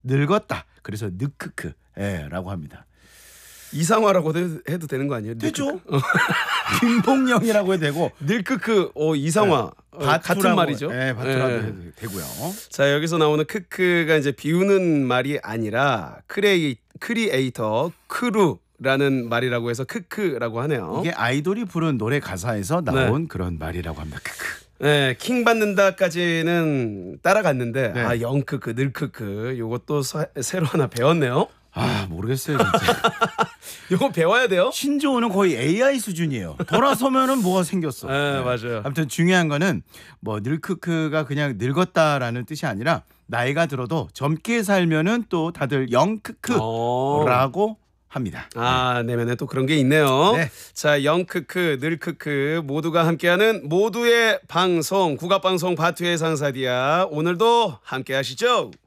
늙었다. 그래서 느크크라고 합니다. 이상화라고 해도 되는 거 아니에요? 되죠. 빈봉령이라고 해도 되고 늘크크 이상화 같은 말이죠. 네, 바투라도 해도 되고요. 자, 여기서 나오는 크크가 이제 비우는 말이 아니라 크리에이터 크루라는 말이라고 해서 크크라고 하네요. 이게 아이돌이 부른 노래 가사에서 나온 그런 말이라고 합니다. 크크. 네, 킹 받는다까지는 따라갔는데 네. 영크크, 늘크크 요것도 새로 하나 배웠네요. 모르겠어요 진짜. 요거 배워야 돼요. 신조어는 거의 AI 수준이에요. 돌아서면은 뭐가 생겼어. 네, 맞아요. 아무튼 중요한 거는 뭐 늘크크가 그냥 늙었다라는 뜻이 아니라 나이가 들어도 젊게 살면은 또 다들 영크크라고 합니다. 내면에 또 그런 게 있네요. 네. 자, 영크크, 늘크크 모두가 함께하는 모두의 방송 국악방송 바투의 상사디아 오늘도 함께 하시죠.